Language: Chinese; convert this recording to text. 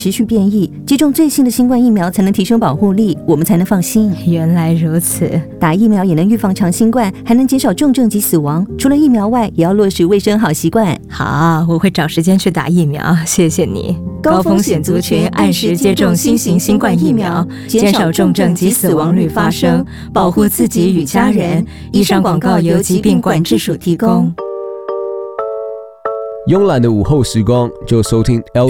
持续变异，接种最新的新冠疫苗才能提升保护力，我们才能放心。 原来如此， 打疫苗也能预防长新冠，还能减少重症及死亡。除了疫苗外，也要落实卫生好习惯。 好，我会找时间去打疫苗，谢谢你。 高风险族群按时接种新型新冠疫苗，减少重症及死亡率发生，保护自己与家人。以上广告由疾病管制署提供。 慵懒的午后时光，就收听 L